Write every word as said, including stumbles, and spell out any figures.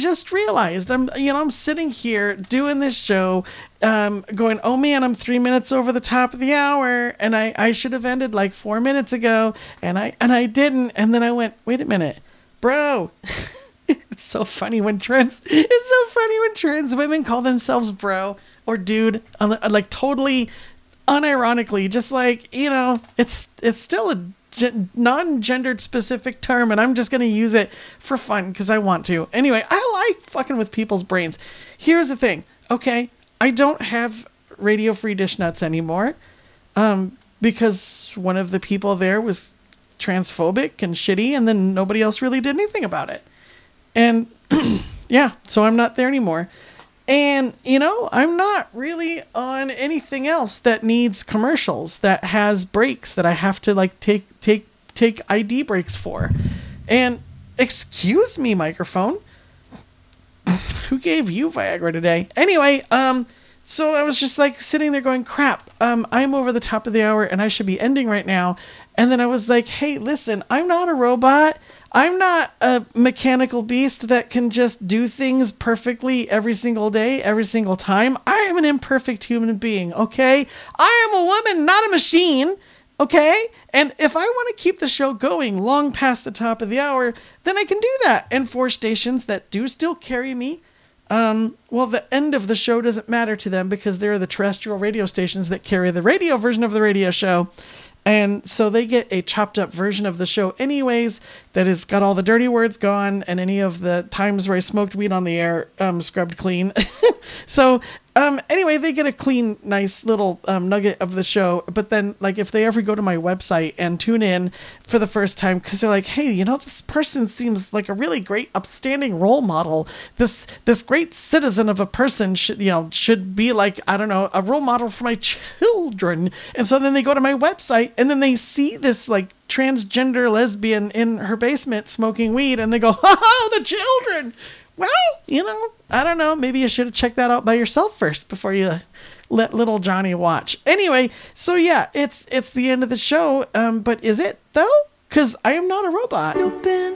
just realized I'm, you know, I'm sitting here doing this show, um, going, oh man, I'm three minutes over the top of the hour, and I, I should have ended like four minutes ago, and I, and I didn't, and then I went, wait a minute, bro. It's so funny when trans, it's so funny when trans women call themselves bro or dude, like totally unironically, just like, you know, it's, it's still a non-gendered specific term, and I'm just going to use it for fun because I want to. Anyway, I like fucking with people's brains. Here's the thing. Okay. I don't have Radio Free Dish Nuts anymore. Um, because one of the people there was transphobic and shitty, and then nobody else really did anything about it. And yeah, so I'm not there anymore. And, you know, I'm not really on anything else that needs commercials, that has breaks that I have to like take, take, take I D breaks for. And excuse me, microphone. Who gave you Viagra today? Anyway, um, so I was just like sitting there going, crap, um, I'm over the top of the hour and I should be ending right now. And then I was like, hey, listen, I'm not a robot. I'm not a mechanical beast that can just do things perfectly every single day, every single time. I am an imperfect human being, okay? I am a woman, not a machine, okay? And if I want to keep the show going long past the top of the hour, then I can do that. And for stations that do still carry me, um, well, the end of the show doesn't matter to them because they're the terrestrial radio stations that carry the radio version of the radio show. And so they get a chopped up version of the show anyways that has got all the dirty words gone and any of the times where I smoked weed on the air um, scrubbed clean. So um, anyway, they get a clean, nice little um, nugget of the show. But then like if they ever go to my website and tune in for the first time because they're like, hey, you know, this person seems like a really great upstanding role model. This this great citizen of a person should, you know, should be like, I don't know, a role model for my children. And so then they go to my website and then they see this like transgender lesbian in her basement smoking weed and they go, oh, the children. Well, you know, I don't know. Maybe you should have checked that out by yourself first before you let little Johnny watch. Anyway, so yeah, it's it's the end of the show. Um, but is it though? Because I am not a robot. Open